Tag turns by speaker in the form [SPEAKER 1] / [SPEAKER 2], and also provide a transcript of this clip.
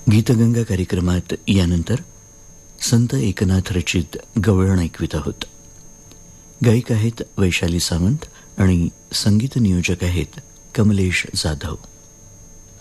[SPEAKER 1] गीतगंगा कार्यक्रमात यानंतर संत एकनाथ रचित गवळण ऐकवित आहोत. गायक आहेत वैशाली सावंत आणि संगीत नियोजक आहेत कमलेश जाधव.